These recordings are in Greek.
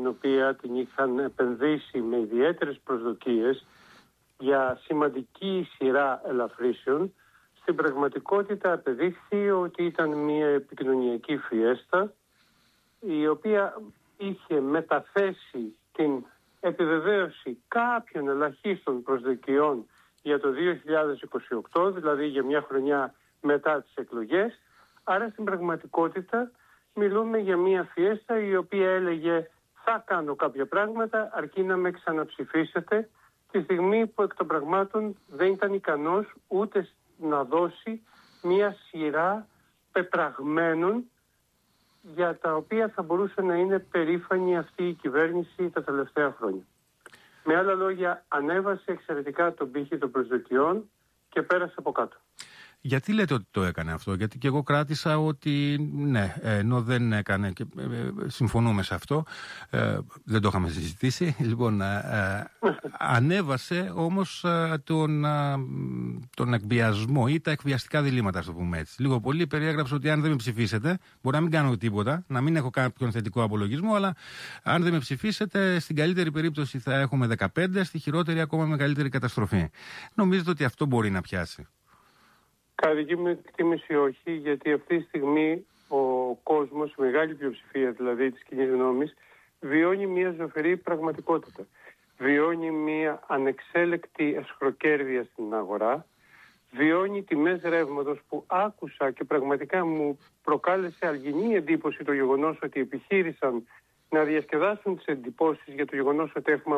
την οποία την είχαν επενδύσει με ιδιαίτερες προσδοκίες για σημαντική σειρά ελαφρύσεων, στην πραγματικότητα απεδείχθη ότι ήταν μια επικοινωνιακή φιέστα η οποία είχε μεταθέσει την επιβεβαίωση κάποιων ελαχίστων προσδοκιών για το 2028, δηλαδή για μια χρονιά μετά τις εκλογές. Άρα στην πραγματικότητα μιλούμε για μια φιέστα η οποία έλεγε θα κάνω κάποια πράγματα αρκεί να με ξαναψηφίσετε, τη στιγμή που εκ των πραγμάτων δεν ήταν ικανός ούτε να δώσει μια σειρά πεπραγμένων για τα οποία θα μπορούσε να είναι περήφανη αυτή η κυβέρνηση τα τελευταία χρόνια. Με άλλα λόγια, ανέβασε εξαιρετικά τον πύχη των προσδοκιών και πέρασε από κάτω. Γιατί λέτε ότι το έκανε αυτό? Γιατί και εγώ κράτησα ότι ναι, ενώ δεν έκανε και συμφωνούμε σε αυτό, δεν το είχαμε συζητήσει. Λοιπόν, ανέβασε όμως τον εκβιασμό ή τα εκβιαστικά διλήμματα, ας το πούμε έτσι. Λίγο πολύ περιέγραψε ότι αν δεν με ψηφίσετε, μπορεί να μην κάνω τίποτα, να μην έχω κάποιον θετικό απολογισμό, αλλά αν δεν με ψηφίσετε, στην καλύτερη περίπτωση θα έχουμε 15, στη χειρότερη ακόμα μεγαλύτερη καταστροφή. Νομίζετε ότι αυτό μπορεί να πιάσει? Κατά δική μου εκτίμηση όχι, γιατί αυτή τη στιγμή ο κόσμος, η μεγάλη πλειοψηφία δηλαδή της κοινής γνώμης, βιώνει μια ζωφερή πραγματικότητα. Βιώνει μια ανεξέλεκτη εσχροκέρδεια στην αγορά, βιώνει τιμές ρεύματος που άκουσα και πραγματικά μου προκάλεσε αλγινή εντύπωση το γεγονός ότι επιχείρησαν να διασκεδάσουν τις εντυπώσεις για το γεγονός ότι έχουμε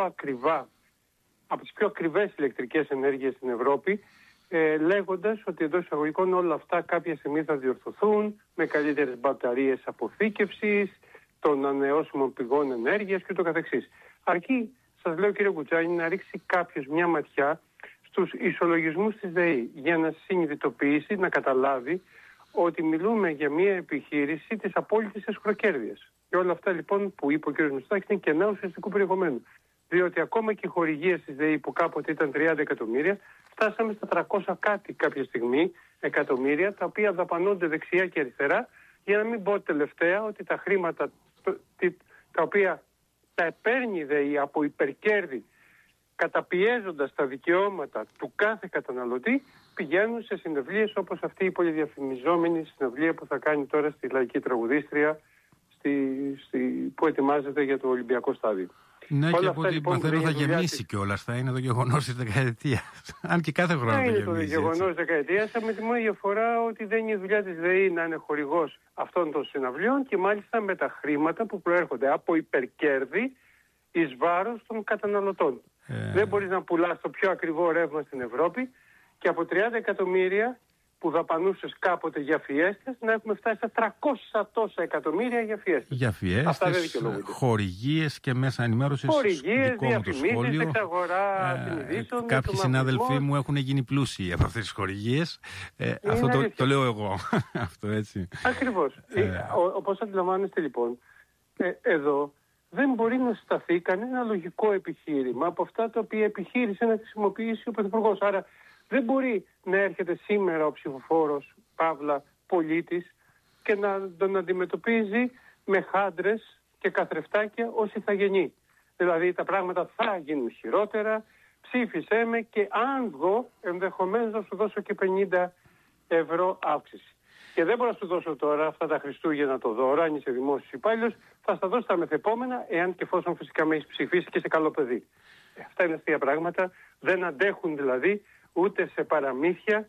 από τις πιο ακριβές ηλεκτρικές ενέργειες στην Ευρώπη, λέγοντας ότι εντός εισαγωγικών όλα αυτά κάποια στιγμή θα διορθωθούν με καλύτερες μπαταρίες αποθήκευσης, των ανανεώσιμων πηγών ενέργειας και το καθεξής. Αρκεί, σας λέω κύριε Κουτσάνη, να ρίξει κάποιος μια ματιά στους ισολογισμούς της ΔΕΗ για να συνειδητοποιήσει, να καταλάβει ότι μιλούμε για μια επιχείρηση της απόλυτης εσχροκέρδειας. Και όλα αυτά λοιπόν που είπε ο κ. Μητσοτάκης είναι κενά ουσιαστικού περιεχομένου. Διότι ακόμα και οι χορηγίες της ΔΕΗ που κάποτε ήταν 30 εκατομμύρια, φτάσαμε στα 300 κάτι κάποια στιγμή εκατομμύρια, τα οποία δαπανώνται δεξιά και αριστερά, για να μην πω τελευταία ότι τα χρήματα τα οποία τα επέρνει η ΔΕΗ από υπερκέρδη, καταπιέζοντας τα δικαιώματα του κάθε καταναλωτή, πηγαίνουν σε συναυλίες όπως αυτή η πολυδιαφημιζόμενη συναυλία που θα κάνει τώρα στη Λαϊκή Τραγουδίστρια που ετοιμάζεται για το Ολυμπιακό Στάδιο. Ναι, και από ό,τι μαθαίνω θα γεμίσει κιόλας. Θα είναι το γεγονός της δεκαετίας. Αν και κάθε χρόνο θα γεμίσει. Είναι το γεγονός της δεκαετίας, με τη μόνη διαφορά ότι δεν είναι η δουλειά της ΔΕΗ να είναι χορηγός αυτών των συναυλίων και μάλιστα με τα χρήματα που προέρχονται από υπερκέρδη εις βάρος των καταναλωτών. Δεν μπορείς να πουλάς το πιο ακριβό ρεύμα στην Ευρώπη και από 30 εκατομμύρια που δαπανούσες κάποτε για φιέστες, να έχουμε φτάσει στα 300 τόσα εκατομμύρια για φιέστες. Για φιέστες, χορηγίες και μέσα ενημέρωσης. Χορηγίες, διαφημίσεις, εξαγορά συνειδήσεων. Κάποιοι συνάδελφοί μου έχουν γίνει πλούσιοι από αυτές τις χορηγίες. Αυτό το λέω εγώ. Αυτό έτσι. Ακριβώς. Όπως αντιλαμβάνεστε λοιπόν, εδώ δεν μπορεί να σταθεί κανένα λογικό επιχείρημα από αυτά τα οποία επιχείρησε να χρησιμοποιήσει ο Πρωθυπουργός. Άρα δεν μπορεί να έρχεται σήμερα ο ψηφοφόρος, παύλα, πολίτης και να τον αντιμετωπίζει με χάντρες και καθρεφτάκια ως ηθαγενή. Δηλαδή τα πράγματα θα γίνουν χειρότερα, ψήφισέ με και αν βγω ενδεχομένως να σου δώσω και 50 ευρώ αύξηση. Και δεν μπορώ να σου δώσω τώρα αυτά τα Χριστούγεννα το δώρο, αν είσαι δημόσιος υπάλληλος, θα στα δώσω τα μεθεπόμενα, εάν και εφόσον φυσικά με έχεις ψηφίσει και σε καλό παιδί. Αυτά είναι αστεία πράγματα, δεν αντέχουν δηλαδή ούτε σε παραμύθια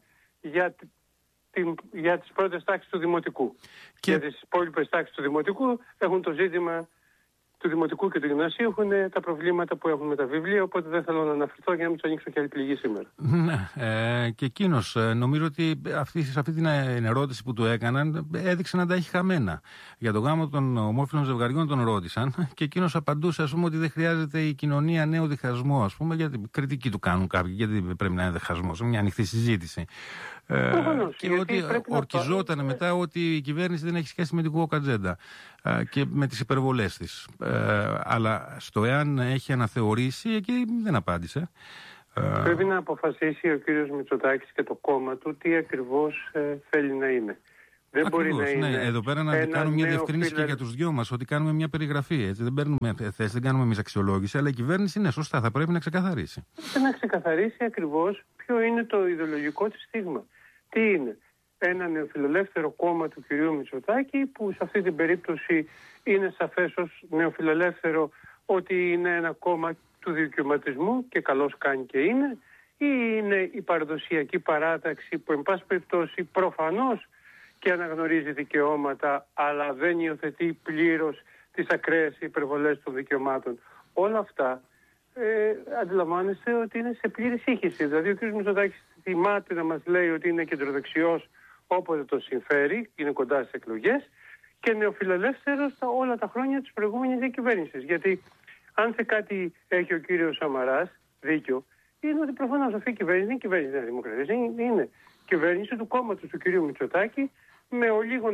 για τις πρώτες τάξεις του Δημοτικού. Και για τις υπόλοιπες τάξεις του Δημοτικού έχουν το ζήτημα του Δημοτικού και του Γυμνασίου, έχουν τα προβλήματα που έχουν με τα βιβλία, οπότε δεν θέλω να αναφερθώ για να μην του ανοίξω και άλλη πληγή σήμερα. Ναι, και εκείνος νομίζω ότι σε αυτή την ερώτηση που του έκαναν έδειξε να τα έχει χαμένα. Για το γάμο των ομόφυλων ζευγαριών τον ρώτησαν και εκείνος απαντούσε, ας πούμε, ότι δεν χρειάζεται η κοινωνία νέο διχασμό, ας πούμε, γιατί κριτική του κάνουν κάποιοι, γιατί πρέπει να είναι διχασμός, μια ανοιχτή συζήτηση. Και ότι ορκιζόταν μετά ότι η κυβέρνηση δεν έχει σχέση με την κουκοκατζέντα και με τις υπερβολές της. Αλλά στο εάν έχει αναθεωρήσει, εκεί δεν απάντησε. Πρέπει να αποφασίσει ο κύριος Μητσοτάκης και το κόμμα του τι ακριβώς θέλει να είναι. Δεν Ακριβώς, μπορεί να είναι. Ναι. Εδώ πέρα να κάνουμε μια διευκρίνηση και για τους δυο μας, ότι κάνουμε μια περιγραφή. Έτσι. Δεν παίρνουμε θέση, δεν κάνουμε εμείς αξιολόγηση, αλλά η κυβέρνηση είναι σωστά, θα πρέπει να ξεκαθαρίσει. Πρέπει να ξεκαθαρίσει ακριβώς ποιο είναι το ιδεολογικό της στίγμα. Τι είναι? Ένα νεοφιλελεύθερο κόμμα του κυρίου Μητσοτάκη, που σε αυτή την περίπτωση είναι σαφές ως νεοφιλελεύθερο ότι είναι ένα κόμμα του δικαιωματισμού και καλώς κάνει και είναι, ή είναι η παραδοσιακή παράταξη που εν πάση περιπτώσει προφανώς και αναγνωρίζει δικαιώματα, αλλά δεν υιοθετεί πλήρως τις ακραίες υπερβολές των δικαιωμάτων. Όλα αυτά αντιλαμβάνεστε ότι είναι σε πλήρη σύγχυση. Δηλαδή ο κ. Μητσοτάκης θυμάται να μας λέει ότι είναι κεντροδεξιός όποτε το συμφέρει, είναι κοντά στις εκλογές, και νεοφιλελεύθερος όλα τα χρόνια της προηγούμενης διακυβέρνησης. Γιατί αν σε κάτι έχει ο κύριος Σαμαράς δίκιο, είναι ότι προφανώς αυτή η κυβέρνηση δεν είναι κυβέρνηση της Δημοκρατίας, είναι κυβέρνηση του κόμματος του κυρίου Μητσοτάκη, με ολίγων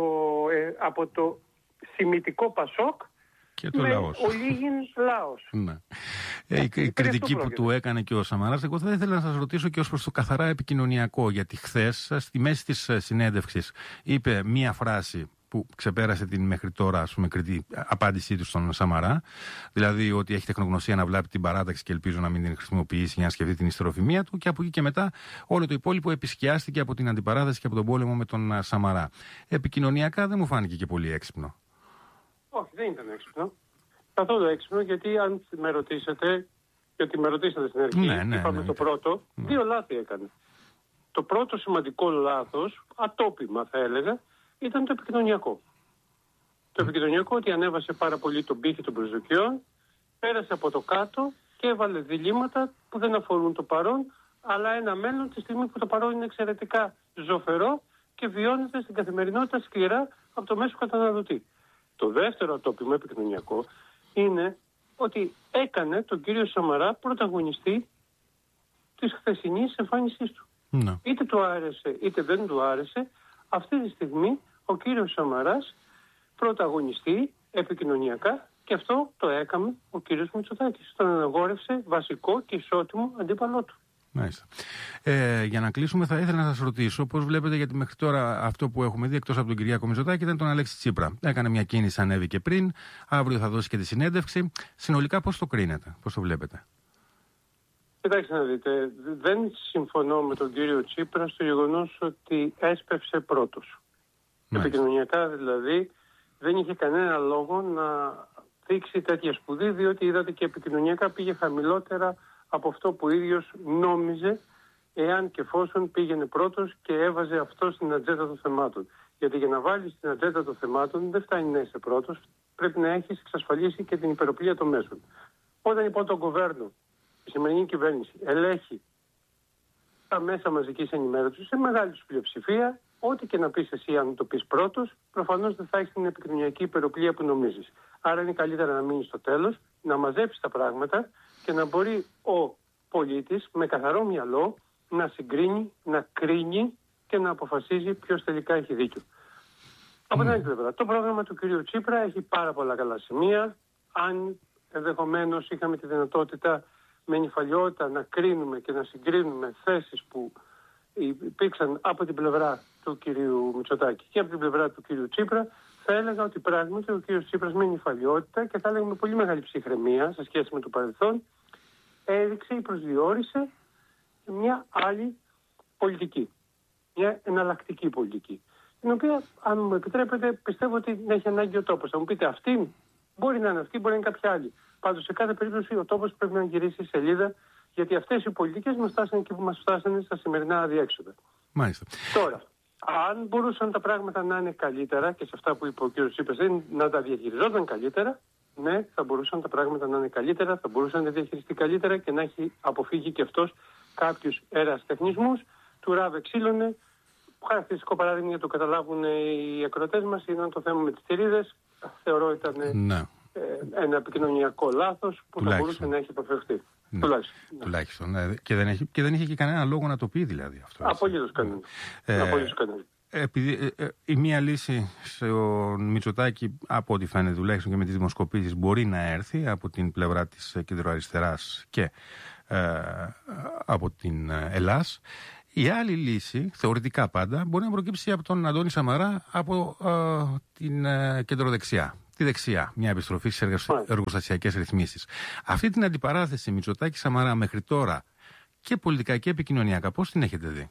από το σημιτικό Πασόκ και το λαός. Ολίγην λαός. Ναι. Η κριτική που του έκανε και ο Σαμαράς, εγώ θα ήθελα να σας ρωτήσω και ως προς το καθαρά επικοινωνιακό, γιατί χθες στη μέση της συνέντευξης είπε μία φράση που ξεπέρασε την μέχρι τώρα κριτή απάντησή του στον Σαμαρά, δηλαδή ότι έχει τεχνογνωσία να βλάπτει την παράταξη και ελπίζω να μην την χρησιμοποιήσει για να σκεφτεί την ιστεροφημία του, και από εκεί και μετά όλο το υπόλοιπο επισκιάστηκε από την αντιπαράθεση και από τον πόλεμο με τον Σαμαρά. Επικοινωνιακά δεν μου φάνηκε και πολύ έξυπνο. Όχι, δεν ήταν έξυπνο. Καθόλου έξυπνο, γιατί αν με ρωτήσετε, γιατί με ρωτήσατε στην αρχή, είπαμε το πρώτο, δύο λάθη έκανε. Το πρώτο σημαντικό λάθος, ατόπιμα θα έλεγα, ήταν το επικοινωνιακό. Το επικοινωνιακό ότι ανέβασε πάρα πολύ τον πύχη των προσδοκιών, πέρασε από το κάτω και έβαλε διλήμματα που δεν αφορούν το παρόν, αλλά ένα μέλλον τη στιγμή που το παρόν είναι εξαιρετικά ζωφερό και βιώνεται στην καθημερινότητα σκληρά από το μέσο καταναλωτή. Το δεύτερο ατόπιμο επικοινωνιακό είναι ότι έκανε τον κύριο Σαμαρά πρωταγωνιστή της χθεσινής εμφάνισής του. Ναι. Είτε του άρεσε είτε δεν του άρεσε, αυτή τη στιγμή ο κύριος Σαμαράς πρωταγωνιστεί επικοινωνιακά, και αυτό το έκαμε ο κύριος Μητσοτάκης. Τον αναγόρευσε βασικό και ισότιμο αντίπαλό του. Μάλιστα. Για να κλείσουμε, θα ήθελα να σας ρωτήσω πώς βλέπετε, γιατί μέχρι τώρα αυτό που έχουμε δει εκτός από τον Κυριάκο Μητσοτάκη ήταν τον Αλέξη Τσίπρα. Έκανε μια κίνηση, ανέβηκε πριν, αύριο θα δώσει και τη συνέντευξη. Συνολικά πώς το κρίνετε, πώς το βλέπετε? Κοιτάξτε να δείτε, δεν συμφωνώ με τον κύριο Τσίπρα στο γεγονός ότι έσπευσε πρώτος. Επικοινωνιακά δηλαδή δεν είχε κανένα λόγο να δείξει τέτοια σπουδή, διότι είδατε και επικοινωνιακά πήγε χαμηλότερα από αυτό που ο ίδιος νόμιζε, εάν και εφόσον πήγαινε πρώτος και έβαζε αυτό στην ατζέντα των θεμάτων. Γιατί για να βάλεις στην ατζέντα των θεμάτων δεν φτάνει να είσαι πρώτος, πρέπει να έχεις εξασφαλίσει και την υπεροπλία των μέσων. Όταν λοιπόν το Γκοβέρνο, η σημερινή κυβέρνηση, ελέγχει τα μέσα μαζικής ενημέρωσης σε μεγάλη τους πλειοψηφία, ό,τι και να πεις εσύ, αν το πεις πρώτος, προφανώς δεν θα έχεις την επικοινωνιακή υπεροπλία που νομίζεις. Άρα είναι καλύτερα να μείνεις στο τέλος, να μαζέψεις τα πράγματα και να μπορεί ο πολίτης με καθαρό μυαλό να συγκρίνει, να κρίνει και να αποφασίζει ποιος τελικά έχει δίκιο. Από την άλλη πλευρά, το πρόγραμμα του κ. Τσίπρα έχει πάρα πολλά καλά σημεία. Αν ενδεχομένως είχαμε τη δυνατότητα με νηφαλιότητα να κρίνουμε και να συγκρίνουμε θέσεις που υπήρξαν από την πλευρά του κ. Μητσοτάκη και από την πλευρά του κ. Τσίπρα, θα έλεγα ότι πράγματι ο κ. Τσίπρας με νηφαλιότητα και θα έλεγα με πολύ μεγάλη ψυχραιμία σε σχέση με το παρελθόν έδειξε ή προσδιορίσε μια άλλη πολιτική, μια εναλλακτική πολιτική, την οποία, αν μου επιτρέπετε, πιστεύω ότι έχει ανάγκη ο τόπος. Θα μου πείτε, αυτή μπορεί να είναι αυτή, μπορεί να είναι κάποια άλλη. Πάντως, σε κάθε περίπτωση, ο τόπος πρέπει να γυρίσει σελίδα, γιατί αυτές οι πολιτικές μας φτάσανε εκεί που μας φτάσανε στα σημερινά αδιέξοδα. Μάλιστα. Τώρα, αν μπορούσαν τα πράγματα να είναι καλύτερα, και σε αυτά που είπε ο κ. Τσίπρας, να τα διαχειριζόταν καλύτερα, ναι, θα μπορούσαν τα πράγματα να είναι καλύτερα, θα μπορούσαν να διαχειριστεί καλύτερα και να έχει αποφύγει και αυτός κάποιους ερασιτεχνισμούς. Του ράβε ξύλωνε. Χαρακτηριστικό παράδειγμα για το καταλάβουν οι ακροατές μας είναι το θέμα με τις θηρίδες. Θεωρώ ήταν ένα επικοινωνιακό λάθος που θα μπορούσε να έχει αποφευχθεί. Ναι. Τουλάχιστον. Ναι. Και δεν είχε και κανένα λόγο να το πει δηλαδή αυτό. Απολύτως κανένα. Επειδή η μία λύση στο Μητσοτάκη, από ό,τι φαίνεται τουλάχιστον και με τις δημοσκοπήσεις, μπορεί να έρθει από την πλευρά της κεντροαριστεράς και από την Ελλάς, Η άλλη λύση, θεωρητικά πάντα, μπορεί να προκύψει από τον Αντώνη Σαμαρά από την κεντροδεξιά. Τη δεξιά, μια επιστροφή στις εργοστασιακές ρυθμίσεις. Αυτή την αντιπαράθεση Μητσοτάκη-Σαμαρά μέχρι τώρα και πολιτικά και επικοινωνιακά, πώς την έχετε δει?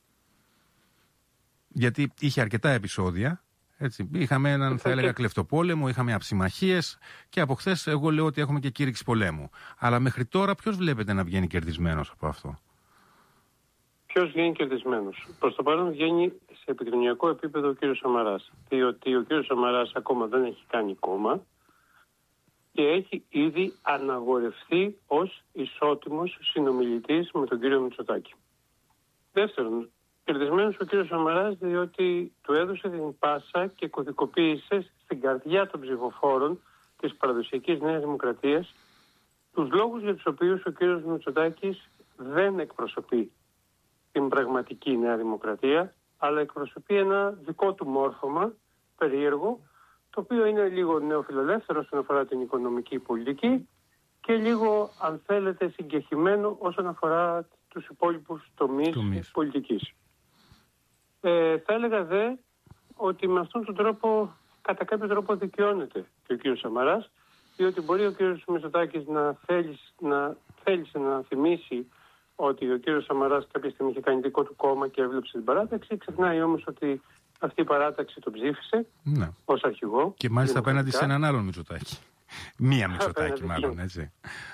Γιατί είχε αρκετά επεισόδια. Έτσι. Είχαμε έναν, θα έλεγα, κλεφτοπόλεμο, είχαμε αψημαχίες και από χθες εγώ λέω ότι έχουμε και κήρυξη πολέμου. Αλλά μέχρι τώρα ποιος βλέπετε να βγαίνει κερδισμένος από αυτό? Ποιος βγαίνει κερδισμένος? Προς το παρόν βγαίνει σε επικοινωνιακό επίπεδο ο κύριος Σαμαράς. Διότι ο κύριος Σαμαράς ακόμα δεν έχει κάνει κόμμα και έχει ήδη αναγορευτεί ως ισότιμος συνομιλητής με τον κύριο Μητσοτάκη. Δεύτερον, κερδισμένος ο κύριος Σαμαράς διότι του έδωσε την πάσα και κωδικοποίησε στην καρδιά των ψηφοφόρων της παραδοσιακής Νέας Δημοκρατίας τους λόγους για τους οποίους ο κύριος Μητσοτάκης δεν εκπροσωπεί την πραγματική Νέα Δημοκρατία, αλλά εκπροσωπεί ένα δικό του μόρφωμα περίεργο, το οποίο είναι λίγο νεοφιλελεύθερο όσον αφορά την οικονομική πολιτική και λίγο, αν θέλετε, συγκεχημένο όσον αφορά τους υπόλοιπους τομείς πολιτικής. Θα έλεγα δε ότι με αυτόν τον τρόπο, κατά κάποιο τρόπο δικαιώνεται και ο κύριος Σαμαράς, διότι μπορεί ο κύριος Μητσοτάκης να θέλησε να θυμίσει ότι ο κύριος Σαμαράς κάποια στιγμή είχε κάνει δικό του κόμμα και έβλεψε την παράταξη. Ξεχνάει όμως ότι αυτή η παράταξη τον ψήφισε ως αρχηγό. Και μάλιστα απέναντι σε έναν άλλον Μητσοτάκη. Μία Μητσοτάκη μάλλον, έτσι.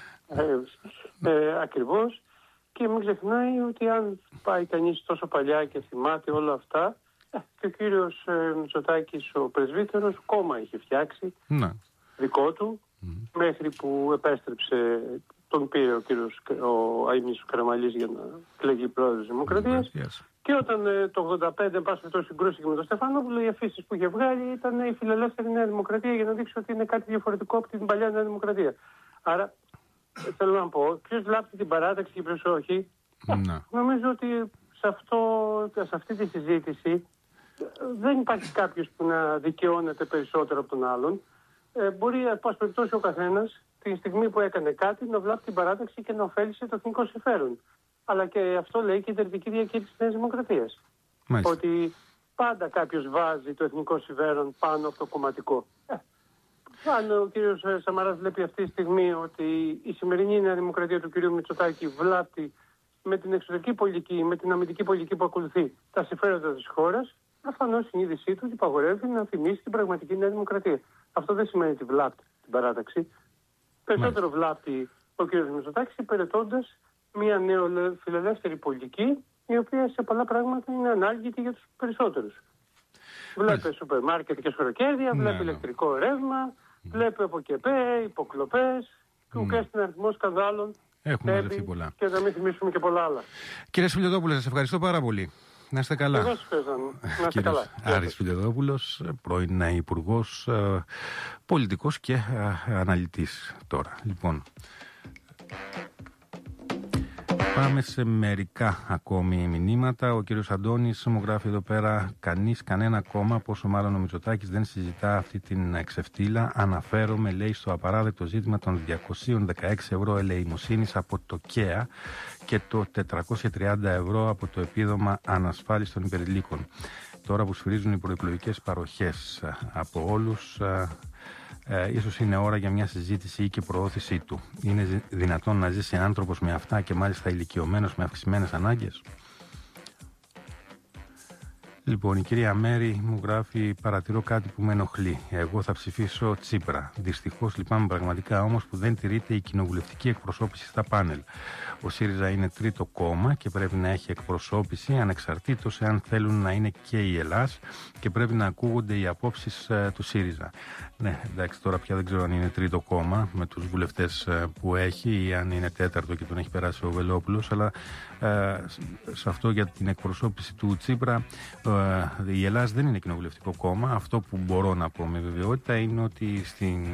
Ακριβώς. Και μην ξεχνάει ότι αν πάει κανείς τόσο παλιά και θυμάται όλα αυτά, και ο κύριος Μητσοτάκης, ο πρεσβύτερος, κόμμα είχε φτιάξει, δικό του, μέχρι που επέστρεψε, τον πήρε ο Αείμνης Καραμανλής για να κλεγεί πρόεδρος της Δημοκρατίας. Και όταν το 85, εν πάση περιπτώσει, συγκρούστηκε με τον Στεφανόπουλο, οι αφήσεις που είχε βγάλει ήταν η φιλελεύθερη Νέα Δημοκρατία για να δείξει ότι είναι κάτι διαφορετικό από την παλιά Νέα Δημοκρατία. Άρα, θέλω να πω, ποιος βλάπτει την παράταξη και ποιος όχι. Νομίζω ότι σε αυτή τη συζήτηση δεν υπάρχει κάποιος που να δικαιώνεται περισσότερο από τον άλλον. Μπορεί, εν πάση περιπτώσει, ο καθένας τη στιγμή που έκανε κάτι να βλάπτει την παράταξη και να ωφέλησε το εθνικό συμφέρον. Αλλά και αυτό λέει και η ιδρυτική διακήρυξη της Νέας Δημοκρατίας. Ότι πάντα κάποιος βάζει το εθνικό συμφέρον πάνω από το κομματικό. Αν ο κύριος Σαμαράς βλέπει αυτή τη στιγμή ότι η σημερινή Νέα Δημοκρατία του κύριου Μητσοτάκη βλάπτει με την εξωτερική πολιτική, με την αμυντική πολιτική που ακολουθεί τα συμφέροντα της χώρας, προφανώς η συνείδησή του υπαγορεύει να θυμίσει την πραγματική Νέα Δημοκρατία. Αυτό δεν σημαίνει ότι βλάπτει την παράταξη. Περισσότερο βλάπτει ο κύριος Μητσοτάκης υπηρετώντας μια νεοφιλελεύθερη πολιτική, η οποία σε πολλά πράγματα είναι ανάλγητη για τους περισσότερους. Βλέπει σούπερ μάρκετ και σωροκέρδια, βλέπει ηλεκτρικό ρεύμα, βλέπει από ΚΕΠΕ, υποκλοπές, και αριθμό σκανδάλων. Έχουμε μαζευτεί πολλά. Και να μην θυμίσουμε και πολλά άλλα. Κύριε Σφιλιοδόπουλε, σας ευχαριστώ πάρα πολύ. Να είστε καλά. Εγώ σας ευχαριστώ. Να είστε καλά. Άρης Σφιλιοδόπουλος, πρώην Υπουργός, πολιτικός και αναλυτής τώρα. Λοιπόν, πάμε σε μερικά ακόμη μηνύματα. Ο κύριος Αντώνης μου γράφει εδώ πέρα: κανένα κόμμα, πόσο μάλλον ο Μητσοτάκης, δεν συζητά αυτή την ξεφτύλα. Αναφέρομαι, λέει, στο απαράδεκτο ζήτημα των 216 ευρώ ελεημοσύνης από το ΚΕΑ και το 430 ευρώ από το επίδομα ανασφάλιστων υπερηλίκων. Τώρα που σφυρίζουν οι προεκλογικές παροχές από όλους, ίσως είναι ώρα για μια συζήτηση ή και προώθησή του. Είναι δυνατόν να ζήσει άνθρωπος με αυτά και μάλιστα ηλικιωμένος με αυξημένες ανάγκες? Λοιπόν, η κυρία Μέρη μου γράφει: παρατηρώ κάτι που με ενοχλεί. Εγώ θα ψηφίσω Τσίπρα. Δυστυχώς λυπάμαι πραγματικά όμως που δεν τηρείται η κοινοβουλευτική εκπροσώπηση στα πάνελ. Ο ΣΥΡΙΖΑ είναι τρίτο κόμμα και πρέπει να έχει εκπροσώπηση ανεξαρτήτως εάν θέλουν να είναι και η Ελλάς και πρέπει να ακούγονται οι απόψεις του ΣΥΡΙΖΑ. Ναι, εντάξει, τώρα πια δεν ξέρω αν είναι τρίτο κόμμα με τους βουλευτές που έχει ή αν είναι τέταρτο και τον έχει περάσει ο Βελόπουλος, αλλά σε αυτό για την εκπροσώπηση του Τσίπρα, η Ελλάς δεν είναι κοινοβουλευτικό κόμμα. Αυτό που μπορώ να πω με βεβαιότητα είναι ότι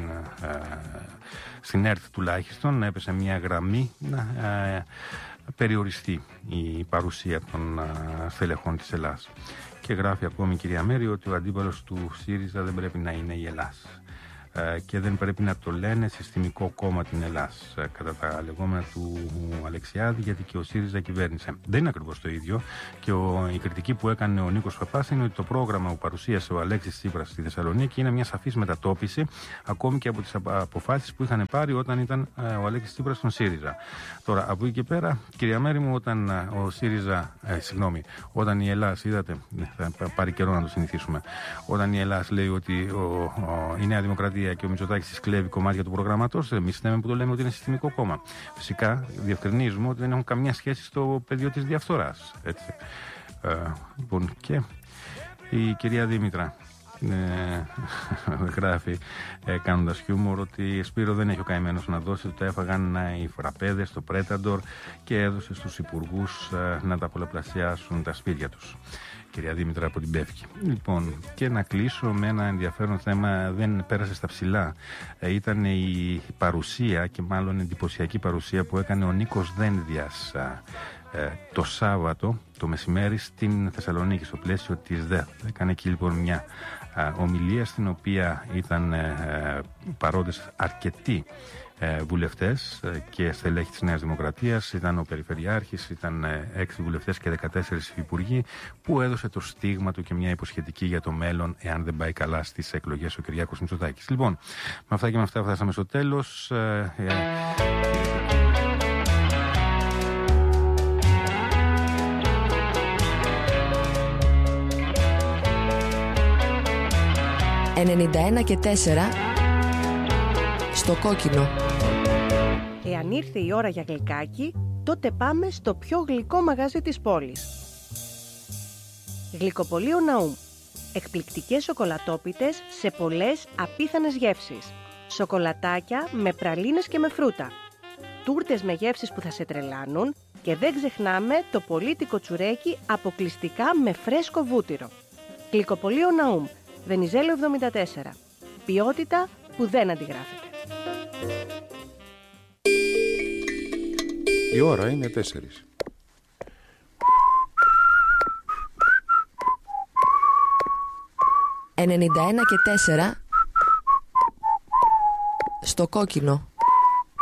στην ΕΡΤ τουλάχιστον έπεσε μια γραμμή να περιοριστεί η παρουσία των στελεχών της Ελλάς. Και γράφει ακόμη η κυρία Μέρη ότι ο αντίπαλος του ΣΥΡΙΖΑ δεν πρέπει να είναι η Ελλάς. και δεν πρέπει να το λένε συστημικό κόμμα την Ελλάς, κατά τα λεγόμενα του Αλεξιάδη, γιατί και ο ΣΥΡΙΖΑ κυβέρνησε. Δεν είναι ακριβώς το ίδιο και η κριτική που έκανε ο Νίκος Παπάς είναι ότι το πρόγραμμα που παρουσίασε ο Αλέξης Τσίπρας στη Θεσσαλονίκη είναι μια σαφής μετατόπιση ακόμη και από τις αποφάσεις που είχαν πάρει όταν ήταν ο Αλέξης Τσίπρας στον ΣΥΡΙΖΑ. Τώρα, από εκεί και πέρα, κυρία Μέρη μου, όταν ο ΣΥΡΙΖΑ, όταν η Ελλάς, είδατε, θα πάρει καιρό να το συνηθίσουμε, όταν η Ελλάς λέει ότι η Νέα Δημοκρατία και ο Μητσοτάκης κλέβει κομμάτια του προγράμματος, εμείς λέμε που το λέμε ότι είναι συστημικό κόμμα. Φυσικά, διευκρινίζουμε ότι δεν έχουν καμιά σχέση στο πεδίο της διαφθοράς. Έτσι. Λοιπόν, και η κυρία Δήμητρα γράφει, κάνοντας χιούμορ, ότι Σπύρο δεν έχει ο καημένος να δώσει, το έφαγαν οι φραπέδες στο Πρέταντορ και έδωσε στους υπουργούς να τα πολλαπλασιάσουν τα σπίτια τους. Κυρία Δήμητρα από την Πεύκη. Λοιπόν, και να κλείσω με ένα ενδιαφέρον θέμα, δεν πέρασε στα ψηλά. Ήταν η παρουσία, και μάλλον εντυπωσιακή παρουσία, που έκανε ο Νίκος Δένδιας το Σάββατο το μεσημέρι στην Θεσσαλονίκη, στο πλαίσιο της ΔΕΘ. Έκανε εκεί λοιπόν μια ομιλία στην οποία ήταν παρόντες αρκετοί βουλευτές και στελέχη της Νέας Δημοκρατίας. Ήταν ο Περιφερειάρχης, ήταν 6 βουλευτές και 14 υπουργοί, που έδωσε το στίγμα του και μια υποσχετική για το μέλλον, εάν δεν πάει καλά στις εκλογές ο Κυριάκος Μητσοτάκης. Λοιπόν, με αυτά και με αυτά φτάσαμε στο τέλος. 91 και 4 στο κόκκινο. Εάν ήρθε η ώρα για γλυκάκι, τότε πάμε στο πιο γλυκό μαγαζί της πόλης. Γλυκοπωλείο Ναούμ. Εκπληκτικές σοκολατόπιτες σε πολλές απίθανες γεύσεις. Σοκολατάκια με πραλίνες και με φρούτα. Τούρτες με γεύσεις που θα σε τρελάνουν. Και δεν ξεχνάμε το πολύτικο τσουρέκι αποκλειστικά με φρέσκο βούτυρο. Γλυκοπωλείο Ναούμ. Βενιζέλο 74. Ποιότητα που δεν αντιγράφεται. Η ώρα είναι 4. «91 και 4 στο κόκκινο».